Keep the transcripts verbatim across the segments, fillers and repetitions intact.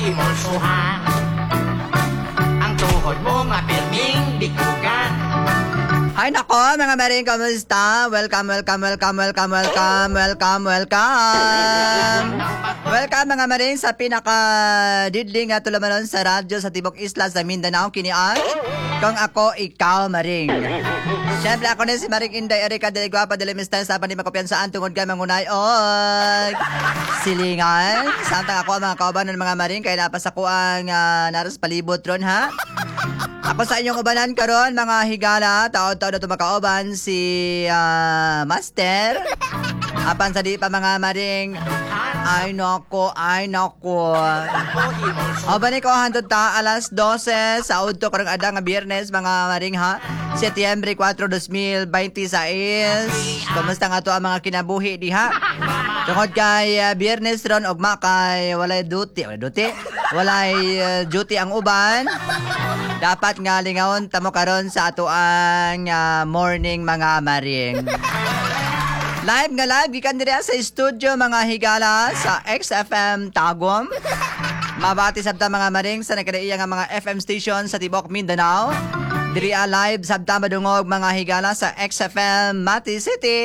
imorsuhan. Ang tuhod mo mapirming bikugan. Hi nako, mga maring, kamusta? Welcome, welcome, welcome, welcome, welcome, welcome, welcome. Welcome mga maring sa pinaka-didling nga tulamanon sa radyo sa Tibok Isla sa Mindanao, kinian. Kung ako, ikaw, maring. Siyempre ako na si Maring Inday Erika Dele Guapa Dele Mister sa panimakopiansaan tungod ka mangunay o silingan. Samtang ako mga kauban ng mga maring, kaya napas ako ang uh, naras palibot ron ha. Ako sa inyong ubanan karon mga higala, taon-taon na tumakauban si uh, Master. Apan sa di pa mga maring, ay nako, ay nako. Oban ko handod ta alas dose sa udto karong adang nga Biyernes mga maring ha. Setyembre kwatro, dos mil veintiséis. Kumusta nga to ang mga kinabuhi diha? Tungod kay uh, Biyernes ron ugma kay walay duty, walay duty. Walay uh, duty ang uban. Dapat nga lingawon tamo karon sa ato ang uh, morning mga maring. Live nga live gikan diri sa studio mga higala sa X F M Tagum. Mabati sabta mga maring sa nakadaiya nga mga F M station sa Tibok Mindanao. Diri live sabta madungog mga higala sa X F M Mati City.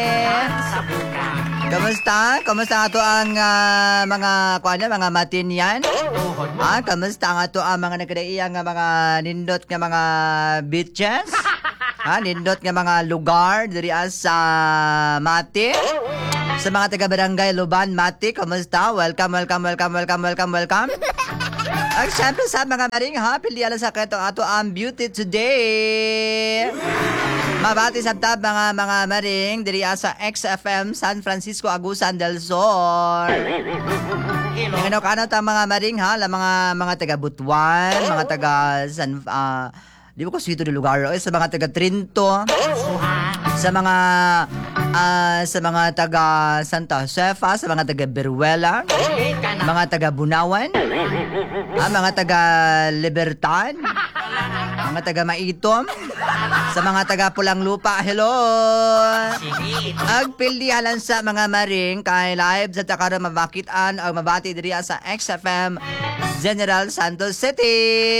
Kamusta? Kamusta nga to ang uh, mga kuan mga matinyan? Ah, kamusta nga to ang mga nagkadaiya nga mga nindot nga mga beaches? Ha, nindot nga mga lugar diri sa Mati. Sa mga taga-barangay Luban, Mati, kamusta? Welcome, welcome, welcome, welcome, welcome, welcome. At syempre sa mga maring ha, pilihan sa kato ato ang beauty today. Mabati sabta mga mga maring diri sa X F M San Francisco Agusan del Sur. Ngano kana ta mga maring ha, la mga mga taga Butuan, mga taga San uh, di ko kasi ito ng lugar eh, sa mga taga Trinto, sa mga uh, sa mga taga Santa Josefa, sa mga taga Beruela, mga taga Bunawan, ah, mga taga Libertad, mga taga Maitom, sa mga taga Pulang Lupa, hello! Agpildihalan sa mga maring kay live sa takara mabakitan o mabati diri sa X F M General Santos City.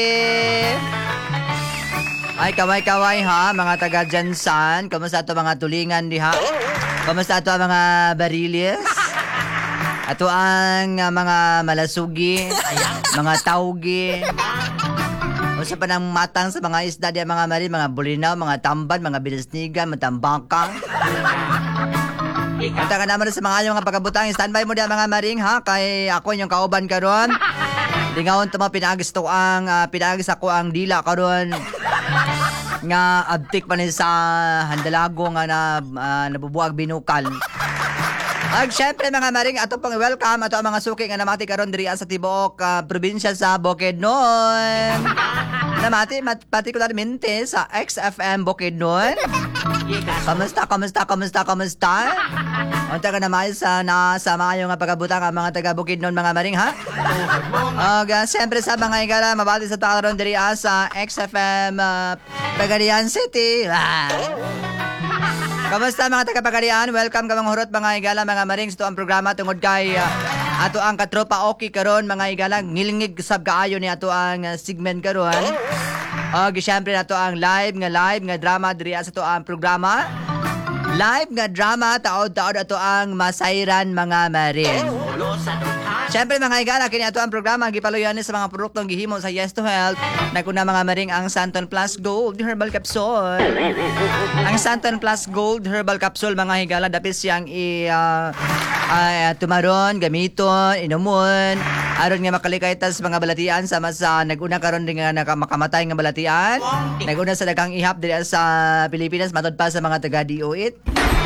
Ay kaway-kaway ha, mga taga Jansan, kamusta ato mga tulingan diha? Kamusta ato ang mga barilis? Ato ang uh, mga malasugi, mga taugi. Usa pa ng matang sa mga isda diha mga mari, mga bulinaw, mga tamban, mga bilisnigan, mga tambaka. Punta ka naman sa mga mga pagkabutang, standby mo diha mga maring ha, kay ako inyong kauban karon. Lingawon to mo pinagis to ang uh, pinagis ako ang dila karon. Nga abtik pa ni sa handalago nga na uh, nabubuag binukal. Ag syempre mga maring ato pang welcome ato ang mga suki nga namati karon diri sa Tibok uh, probinsya sa Bukidnon. Namati mat, partikularmente sa X F M Bukidnon. Kamusta, kamusta, kamusta, kamusta? Unta ka naman sa nasa mga nga pagabutang ang mga taga Bukidnon mga maring ha? Ag uh, syempre sa mga igala mabati sa takaron diri sa X F M uh, Pagadian City. Ah. Kamusta mga taga-Pagadian? Welcome ka mga hurot mga igala mga maring sa ang programa tungod kay uh, ato ang katropa okay karon mga igala ngilingig sab kaayo ni ato ang uh, segment karon. Og syempre nato ang live nga live nga drama diri sa to ang programa. Live nga drama taod-taod ato ang masayran mga maring. Siyempre mga igala, kini ato ang programa gipaluyan sa mga produktong gihimo sa Yes to Health. Nagkuna mga maring ang Santon Plus Gold Herbal Capsule. Ang Santon Plus Gold Herbal Capsule mga higala dapit siyang i uh, uh, tumaron, gamiton, inumon. Aron nga makalikaytas mga balatian sama sa naguna karon ring nga makamatay nga balatian. Naguna sa daghang ihap diri sa Pilipinas matod pa sa mga taga D O I T.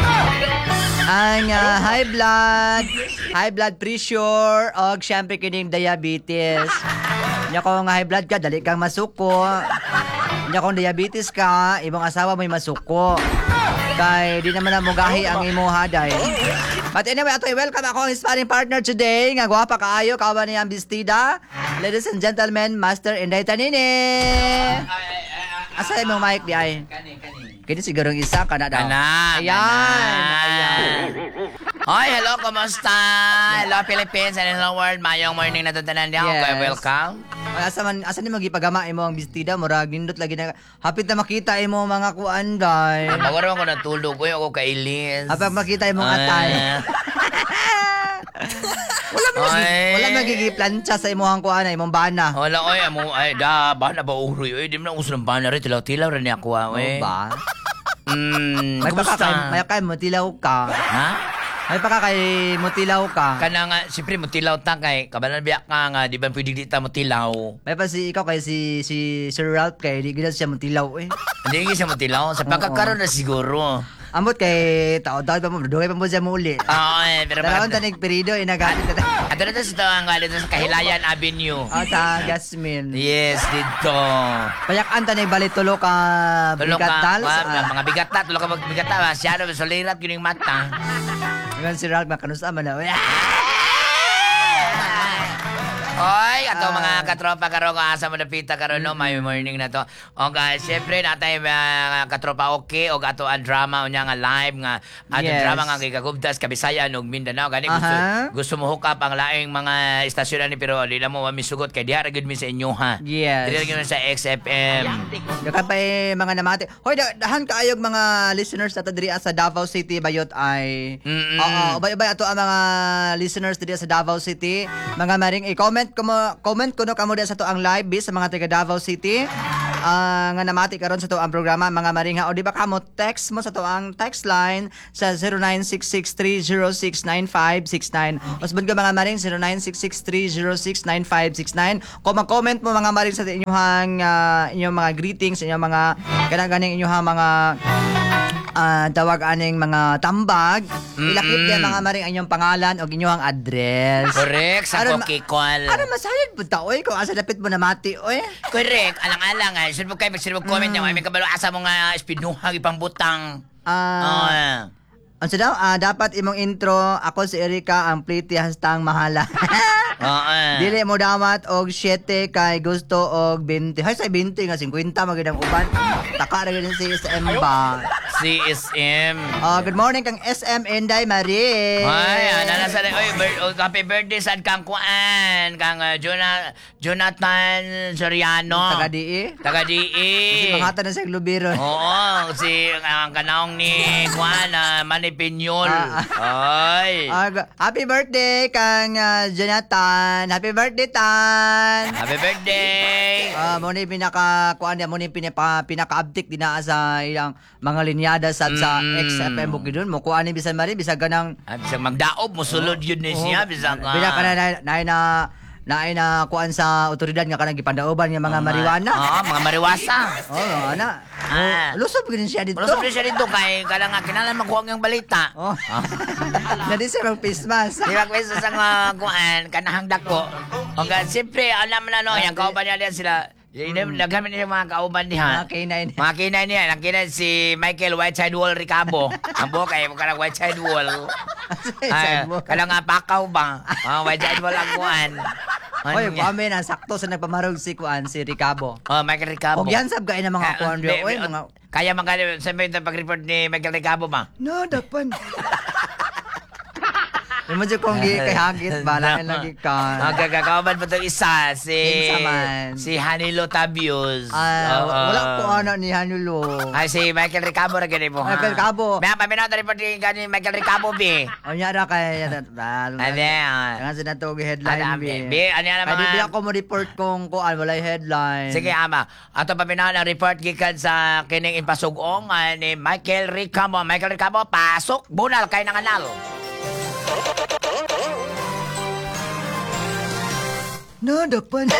Ang uh, high blood, high blood pressure, o syempre kining diabetes. Nya kung high blood ka, dali kang masuko. Nya kung diabetes ka, ibang asawa mo'y masuko. Kay di naman na mugahi ang imuha dahil. But anyway, ato welcome ako ang sparring partner today. Nga gwapa kaayo, kawan niya ang bestida. Ladies and gentlemen, Master Inday Tanini. Asa mo mic di ay? Kani, kani. Kini sigurong isa ka na daw. Kana. Ayan. Ayan. Hoy, hello, kumusta? Hello, Philippines and hello world. Mayong morning na tutanan niya. Yes. Okay, welcome. Ay, asa man asa ni magipagama imo ang bestida murag nindot lagi na hapit na makita imo mga kuan day. Magkaroon ko ng tulog ko, ako kailis. Hapit makita imong atay. wala man Ay. wala magigiplantsa sa imong kuan na imong bana. Wala, oy, amo, ay, da, ba na ba uroy? Oy, di mo na uso ng bana rin, tilaw-tilaw rin niya ako, ah, Ano oy. ba? Hmm, May kumusta? pakakay, may kay mo tilaw ka. Ha? May pakakay mo tilaw ka. Kana nga, siyempre mo tilaw ta kay, kabalan biyak ka nga, di ba pwede di ta mo tilaw? May pa si ikaw kay si si Sir Ralph kay di gid siya mo tilaw eh. Hindi nga siya mo tilaw, sa pagkakaroon na siguro. Ambot kay tao-tao pa mo, dugay pa mo siya muli. Oo, eh, pero Dalawang ba? tanig perido inagalit na. Ato na to sa ito, ang galit sa Kahilayan Avenue. Ah, sa Gasmin. Yes, dito. Payakan tanig balik tulo ka Tulog ka, bigatals. wa- mga bigat na, tulog ka magbigat na, masyado, sulirat yun yung mata. Ngayon si Ralph makanusa man na. Oy, ato Ah. mga katropa karon ko asa mo napita karon no, may morning na to. Og uh, syempre natay mga katropa okay og ato ang drama unya nga live nga ato Yes. drama nga gigagubtas Kabisayan ug Mindanao gani gusto Aha. gusto mo hook up ang laing mga istasyon ani pero di na mo mamisugot kay diha ra gid mi sa inyo ha. Yes. Dili ra gyud sa X F M. Dakan pa eh, mga namati. Hoy, da- dahan kaayog mga listeners nato diri sa Davao City bayot ay. Mm-mm. Oo, ubay-ubay ato ang mga listeners diri sa Davao City. Mga maring i-comment ko mo comment ko no kamo diha sa to ang live bis sa mga taga Davao City. Ah, nga namati karon sa to ang programa mga maring ha o di ba kamo text mo sa to ang text line sa zero nine six six three zero six nine five six nine. Usbon ka mga maring zero nine six six three zero six nine five six nine. Kung mag-comment mo mga maring sa inyong uh, inyong mga greetings, inyong mga kanang-ganing inyong mga ah, tawag aning mga tambag, ilakip diyan mga maring ang inyong pangalan o inyong address. Correct sa Aron ma- cookie call. Ano masayad po ta oy kung asa dapit mo na mati oy. Correct, alang-alang nga. Sino mo kayo, sino mo comment niya, may kabalo asa mo nga espinuhag ipang butang. Ah, Ah. ano daw? Ah, dapat imong intro, ako si Erika ang pretty hastang mahala. Oo. Dili mo damat og siete kay gusto og twenty. Hay sa twenty nga fifty magidang uban. Taka ra gyud si S M ba. C S M. Oh, good morning kang S M Inday Marie. Ay, ana na sa oy, bir- oh, happy birthday sa kang kuan, kang uh, Jona, Jonathan Soriano. Taga di. Taga D E. Si mangata na sa lubiro. Oo, si ang kanaong ni kuan uh, Manny Pinyol. Ah, Ay. Ah, gu- happy birthday kang ah, Jonathan. Happy birthday Tan. Happy birthday. Ah, mo ni pinaka kuan niya mo ni pinaka pinaka-uptick dinaa sa ilang mga linyada sa sa Mm. X F M bukidon mo kuan ni bisan mari bisag ganang Ah, bisag magdaob mo sulod yun ni siya bisag ka. Bila ka na na na na naay na kuan sa otoridad nga kanang gipandaoban nga mga marijuana. Oo, mga mariwasa. Oh, mga ana. Ah. Oh, lusob gid siya dito. Pero sabi siya dito kay kala nga kinalan magkuha yung balita. Oh. Na di siya mag face mask. Di ba kwento sa mga kuan kanahang dako. O nga siyempre alam mo na no, yung kauban niya diyan sila. Mm. Naghamit niya yung mga kauban niya. Mga kainay niya. Mga kinay niya, ang kinay si Michael Whiteside Wall Ricabo. Ang buhok ay mukha ng Whiteside Wall. Ay, kala nga pakaw ba? Oh, Whiteside Wall ang kuan. Oy, kami na sakto sa nagpamarog si kuan si Ricabo. Oh, Michael Ricabo. Og yan sab kay na mga kuan Ah, oy be- mga Kaya mga sabi yung pag-report ni Michael Ricabo ba? no dapan. Imo jud kong gi kay hagit ba lang lagi ka. Ang gagakawaban pa itong isa, si... Kinsa man? Si Hanilo Tabios. Ah, Oo. wala ko ana ni Hanulo. Ay, si Michael Ricabo na ganun mo, ha? Michael Ricabo. May paminaw na report ni ganun Michael Ricabo, bi. O nya ra kay Ano Ano yan? Nga sa nato Ano, headline bi? bi. Bi, ano yan ang Ay di mga... di ako mo report kung kuan wala headline. Sige, ama. Ato paminaw ng report gikan sa kining impasugong ah, ni Michael Ricabo. Michael Ricabo, pasok. Bunal kay nanganal. No dapan.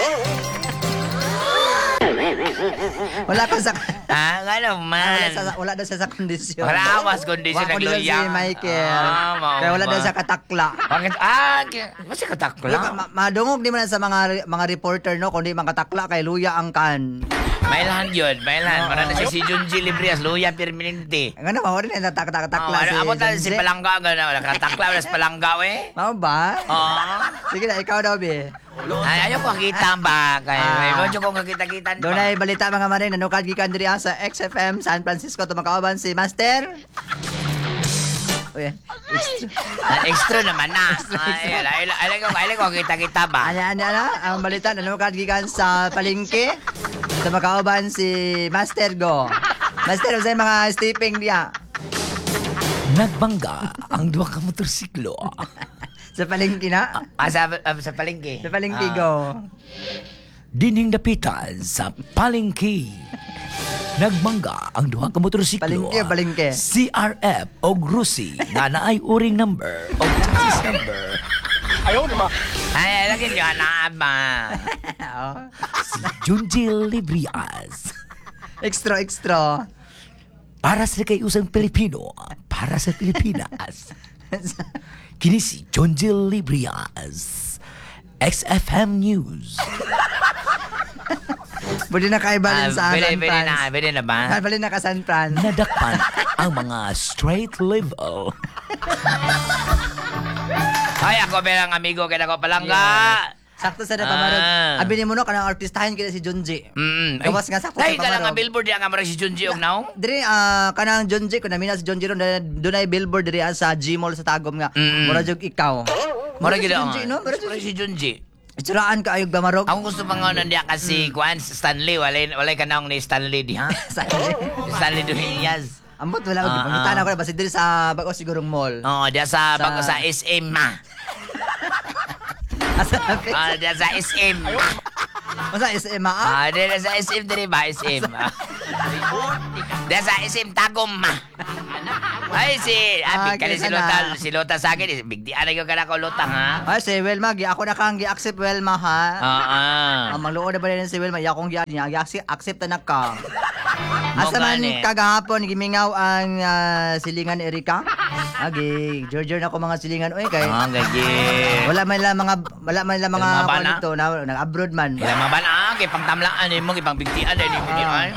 Wala ka sa Ah, ano wala man. sa wala daw siya sa kondisyon. Wala awas kondisyon Wala kondisyon nagluyang. si Michael. Ah, mao Kaya wala ba? daw siya katakla. Bakit? Ah, k- masih katakla. Wala ka, ma- madungog di man sa mga mga reporter no kundi mga katakla kay luya ang kan. Mailan yun, mailan. Oo. Para na siya si Junji Librias, Luya Permanente. Ang ano mao rin na tak tak Oh, takla ano, si. amo tayo si Jonze. Palangga, gano'n. Nakatakla, wala si Palangga, eh. Mao ba? Oo. Sige na ikaw daw bi. Ay, ayaw ko kita ba? Kaya, Ah. may medyo kong kakita-kitan Doon pa. ay balita mga maring nanukad gikan diri sa X F M San Francisco tumakauban si Master Uy, extra. Ah, extra naman na. Ay, ay, ay, ay, ko, ay, ko, kita-kita ba? Ano, ano, ano? Ang balita, ano kagikan sa palengke? Ito makauban si Master Go. Master, ano sa mga stepping diya? Nagbangga ang duwa ka motorsiklo. Sa palengke na? Ah, sa, ah, sa palengke. Sa palengke, Ah. Go. Dining dapitan sa palengke. Nagmangga ang duha ka motorsiklo. Palengke, palengke. C R F o Rusi nga naay uring number o chassis number. Ayaw naman. Ay, lagi nyo na ba? Oo. Si Junjil Librias. Extra, extra. Para sa kay usang Pilipino, para sa Pilipinas. Kini si Junjil Librias. X F M News. Pwede na kaibalan sa pwede, San pwede Franz. na, pwede na ba? Pwede na ka San Fran. Nadakpan ang mga straight level. Ay, ako bilang amigo kaya ako palangga. Sakto sa napamarod. Ah. Abi ni mo no, kanang artistahin kita si Junji. Mm. Gawas nga sakto Ay, sa dala nga pamarog. billboard yan nga marang si Junji og now. Diri, ah, kanang Junji, kung namina si Junji ron, doon ay billboard diri ah, sa G-Mall sa Tagum nga. Mm. Mura jug ikaw. Mara si gid Junji, no? Mura Mara jug. si Junji. Itsuraan ka ayog bamarog. Ako gusto pa nga nandiyan Mm. kasi Kwan Stanley, walay walay ka naong ni Stanley di ha. Sa Stanley Dueñas. Ambot wala ko. Ah, Pangita ah. na ko na. Basta diri sa bago sigurong mall. Oo, diya sa, Sa- bago sa S M ma. Asa Ah, diya sa S M. Masa S M ah? Ah, diya sa S M diri ba S M. Ah. Diya sa S M Tagum ma. Ay si, Ah, abi kali si kita Lota, na. si Lota sa akin, bigdi ana gyud kana ko Lota ha. Ay, si Wilma, gi ako na kang gi-accept Wilma ha. Ah, ah. Ang magluod na ba rin si Wilma, iya akong gi- niya, gi-accept na ka. Asa Mo man gani. kagahapon, gimingaw ang ah, silingan Erika. Agi, George na ako mga silingan. Uy, kay, Ah, gaji. wala man lang mga, wala man lang mga, Wala mga kuwan bana? dito, na, nag-abroad man. Wala mga bana, ah, kay pangtamlaan mo, kay pangbigtian din mo di ay.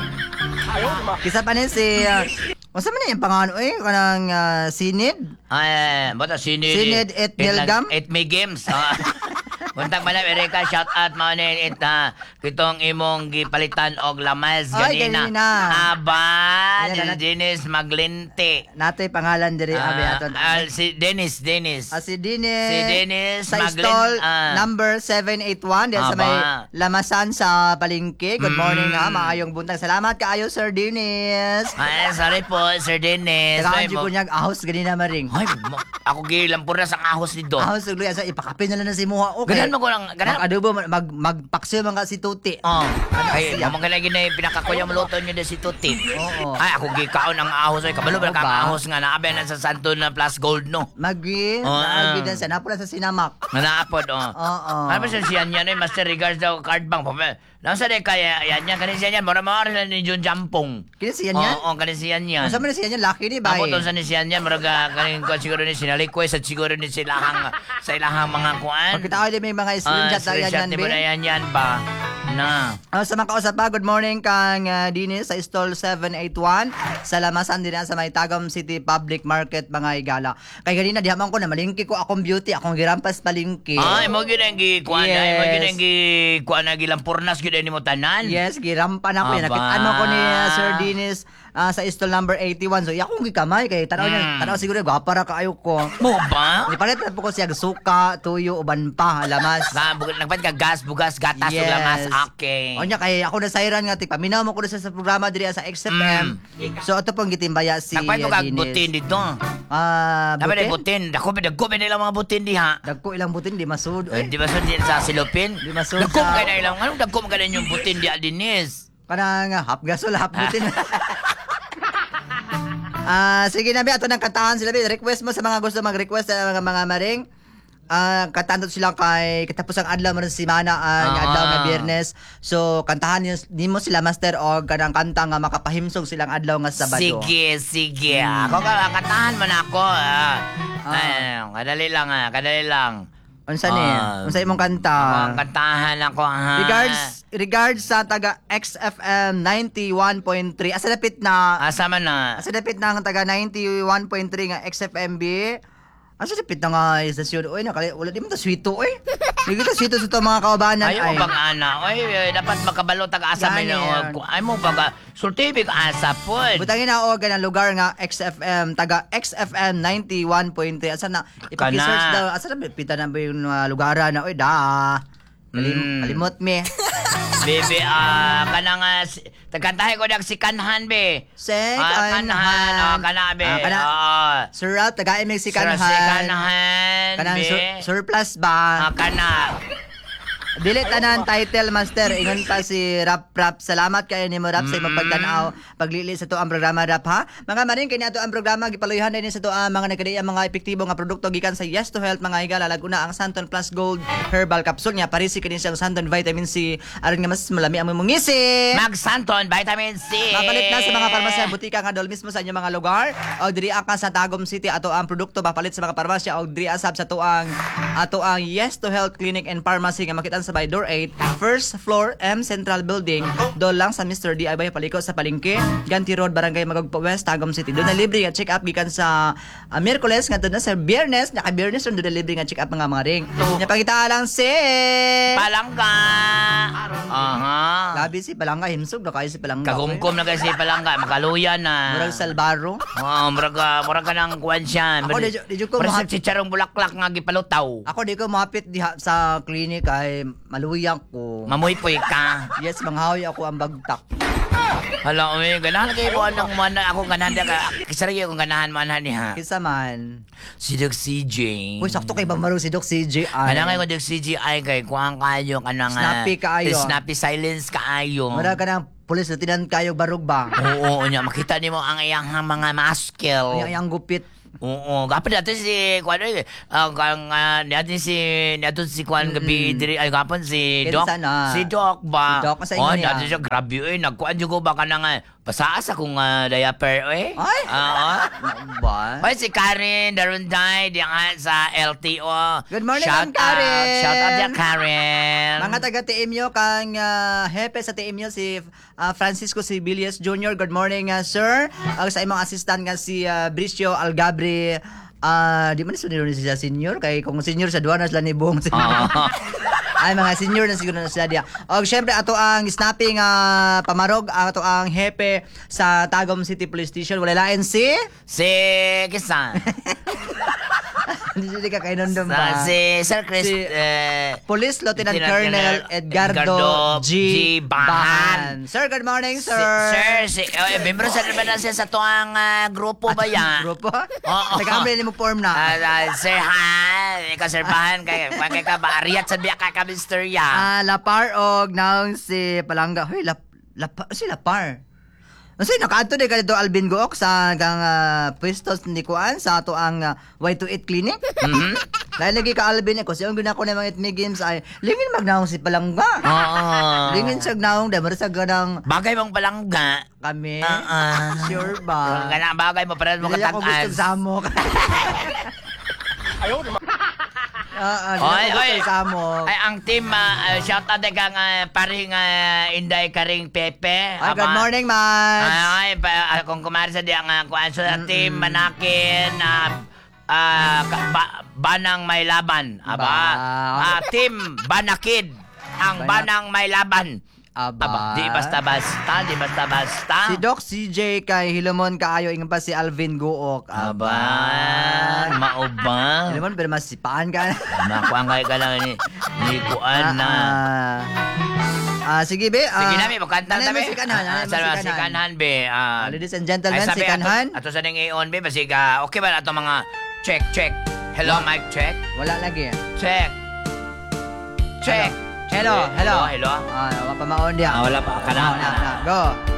Kisa pa rin si, uh, masa man yung pangalan, uy, kanang uh, Sinid? Ay, bata sinid. Sinid et Milgam? Et may games. Ah. Buntag man Erika, shout out mo ni it na kitong imong gipalitan og lamas Ay, ganina. ganina. Aba, Ayan, anak. Dennis Maglente. Natoy pangalan diri, abi Ah, aton. ah, si Dennis, Dennis. Ah, si Dennis. Si Dennis Sa Maglen- stall ah. number seven eight one. Diyan sa Aba. may lamasan sa palengke. Good morning Mm. ha. Maayong buntag. Salamat kaayo, Sir Dennis. Ay, sorry po, Sir Dennis. Saka Ay, anji mo- ko niyag ahos ganina maring. Ay, ma- ako gilampur na sa ahos nito. Ahos ug luya sa ipakapin na lang na si Muha. Okay. Ganyan mo ko lang, ganyan. Mag-adobo, mag, magpaksiw man ka si Tuti. Oh, ay, siya? mamang ganyan gina pinakakuya mo luto nyo na si Tuti. Oo. Ay, ako gikaon ang ahos. Ay, kabalo ba Oo ka ba? ang ahos nga naabi na sa Santo na plus gold, no? Magi, Oo, ah. magi din sa napula sa sinamak. Nanaapod, oh. Oo. Ano ba siya siya niya, no? Master regards daw card bank. Nasa de kaya yan yan, kanin siya yan. Mara-mara lang ni John Jampong. Kini siya niyan? Oo, kanin siya yan. Masa man siya niyan laki ni ba? Ako to sa ni siya yan, maraga kanin ko siguro ni sinalikwes at siguro ni silahang sa ilahang mga kuan. Pagkita ko din may mga Ah, screenshot na yan screenshot yan, ni mo be. na yan yan ba? Na. Oh, sa mga kausap pa, good morning kang uh, Dinis sa stall seven eight one sa lamasan din sa may Tagum City Public Market mga igala. Kay ganina dihaman ko na malingki ko akong beauty, akong girampas palingki. Ay, mo gyud ang gikuan, ay mo gyud ang gikuan na gilampurnas gyud ni mo tanan. Yes, girampan ako. Aba. Aba. Nakita mo ko ni uh, Sir Dinis uh, sa stall number eighty-one. So, iya akong gikamay kay tanaw niya, Mm. tanaw siguro gwapa ra kaayo ko. Mo ba? Nipalit na po ko siya suka, tuyo, uban pa, lamas. Na bug nagpat ka gas, bugas, gatas ug Yes. lamas. Okay. O niya, kaya ako nasairan nga, paminaw mo ko na siya sa programa diri sa X F M. So, ito pong gitimbaya si Nagpat ko uh, kag Dinis. butin dito. Ah, Dapat ay butin? butin. Dako ba dagko ba nila mga butin diha? Dagko ilang butin, di masud. Eh, Eh. Di ba so di sa silupin? Di masud Dagko sa- kay na ilang anong dagko man kada yung butin di Dinis. Kanang uh, hap gasol, hap butin. Ah, sige na, be, ato nang kantahan sila, be. Request mo sa mga gusto mag-request sa mga mga maring. Ah, kantahan to sila kay katapos ang adlaw man si Mana ang Ah. adlaw nga Biyernes. So kantahan niyo nimo sila master og kanang kanta nga makapahimsog silang adlaw nga Sabado. Sige, sige. Ako ka, kantahan mo na ako. Ah. Ah. Ay, kadali lang ah, kadali lang. Unsa ni? Ah. Unsa imong kanta? Ako ang kantahan ako ha. Regards regards sa taga X F M ninety-one point three. Asa dapit na Asa man na. asa dapit na ang taga ninety-one point three nga X F M B. Asa dapit na nga istasyon. Oy, nakali wala di man ta sweeto oy. Hindi kita sito sa to mga kaubanan. Ayaw ay. mo bang ana? Ay, eh, dapat makabalo taga-asa may Yan, yan. no. Ay mo baga, sultibig asa po. Butangin na o ganang lugar nga X F M, taga X F M ninety-one point three. Asa na, ipag-search Kana. daw. Asa na, pita na ba yung uh, lugaran na, oy, da. Kalim, Mm. Kalimot me. Bebe, ah, kana nga, si- tagantahin ko nag si Kanhan, be. Sek, Ah, Kanhan, oh, kana, be. Ah, kana. Oo. Sir Ralph, taga-imig si Sir, Kanhan. Si Kanhan, Kanang be. sur- surplus ba? Ah, kana. Dili tanan title master ingon pa si Rap Rap. Salamat kayo ni mo Rap sa imong pagtan-aw paglili sa to ang programa Rap ha. Mga maring kini ato ang programa gipaluyhan din sa to ang mga nagkadiya mga epektibo nga produkto gikan sa Yes to Health mga higala laguna ang Santon Plus Gold Herbal Capsule nya parisi kini siyang Santon Vitamin C aron nga mas malami ang imong ngisi. Mag Santon, vitamin C. Mapalit na sa mga parmasya butika nga dol mismo sa inyong mga lugar o diri ka sa Tagum City ato ang produkto mapalit sa mga parmasya o diri asab sa tuang ato ang Yes to Health Clinic and Pharmacy nga makita sa by door eight, first floor M Central Building. Doon lang sa mister D I Y paliko sa Palengke, Ganti Road, Barangay Magagpa West, Tagum City. Doon na libre nga check up gikan sa uh, Miyerkules nga na sa Biyernes, naka Biyernes doon na libre nga check up mga mga ring. Nya pagita lang si Palangga. Aha. Labi si Palangga himsog na kayo si Palangga. Kagumkom na kasi Palangga, makaluya na. Murag Salbaro. Oh, murag ah, murag ka ng kuwan siya. Ako, di- di- di ko Parang mahal- sa chicharong bulaklak nga gipalutaw. Ako di ko mapit diha sa klinik ay maluyang ko. Mamuy-puy ka. Yes, manghawi ako ang bagtak. Hala, uy, ganahan kayo mo anong mana ako ganahan ka. Kisarili akong ganahan man niya. Kisa man. Si Doc C J. Uy, sakto kay Bamaro si Doc C J. ay. Ano nga Doc C J ay kay kuang kayo ka nga. Snappy kaayo. Snappy silence kaayo. Mara ka ng pulis na tinan kayo barug ba? Oo, nya makita nimo ang iyang mga muscle. Ang yang gupit. Oo, gapon natin si Kwan eh. Ang ang uh, natin si natin si Kwan gabi diri ay gapon si Doc. Kinsa na? Si Doc ba? Si Doc, sa Oh, inyo niya. natin siya grabe eh nagkuan jud ko ba ka nga pasaas akong uh, diaper eh. Ay! Oo. Ba? Hoy si Karen Darunday di nga sa L T O. Good morning, Shout Ma'am Karen. Out. Shout out ya Karen. Mga taga T M U kang uh, hepe sa T M U si uh, Francisco Sibilias Junior Good morning, uh, sir. Ang sa imong assistant nga si uh, Bricio Algabre. Ah, di man sunod ni siya senior kay kung senior sa duwa na sila ni Bong. Oo. Ay mga senior na siguro na sila dia. Og syempre ato ang snapping uh, pamarog ato ang hepe sa Tagum City Police Station wala lain si Si Kisa. hindi siya ka kay nondom Sa, ba? si Sir Chris Si- eh, Police Lieutenant Lieutenant Colonel Colonel Edgardo, Edgardo G. G. Bahan. Bahan. Sir, good morning, Si, sir. sir, si, oh, membro sa naman na siya sa tuwang ah, grupo ba yan? Grupo? Oo. Nag-ambil mo form na. Ah, ah, sir Han, ikaw sir Bahan, kay, kay ka ba, Ariat sa biya ka ka, mister ya. Ah, Lapar og naong si Palangga. Hoy, lap, lapa, si Lapar. Kasi nakaadto di ka dito Alvin Gook sa gang uh, pwestos ni Kuan sa ato ang uh, Y two eight clinic. Mhm. Dahil lagi ka Alvin ko, siya ang ginako na mga itmi games ay lingin magnaong si Palangga. Oo. Lingin siya naong dahil sa ganang Bagay mong palangga. kami. Ah, ah. Sure ba? Gana bagay mo, para mo Hindi ako gusto katag-as. sa amok. Ah, ah, Oy, hindi ako oy. gusto sa amok. Ay, ang team, uh, shout out ka nga, paring uh, Inday Karing Pepe. Ay, good Aba- morning, man. Ay, pa, uh, kung kumari sa di ang uh, kuan sa team Manakin, uh, uh, ka- ba- Banang May Laban. Aba, Ba- Ah, team Banakid, ang Banak- Banang May Laban. Aba. Aba, di basta-basta, di basta-basta. Si Doc C J kay Hilomon kaayo ingon pa si Alvin Gook. Aba, mauba. Hilomon pero mas sipaan ka. Nakuha nga ka lang ni, ni Kuan na. Ah, ah, sige be. ah, Sige na, may magkanta nanay na, mo be. si Kanhan, nanay mo Sa si si Kanhan. Kanhan, be. Ah, Ladies and gentlemen, ay, sabi, si Kanhan. Ato, ato sa ning iyon, be. Basig, ah, okay ba na ito mga check, check. Hello, mic check. Wala lagi. Check. Check. Hello, hello. Hello. Ah, wala pa maon dia. Ah, wala pa. Kana. Ah, na, na. Go.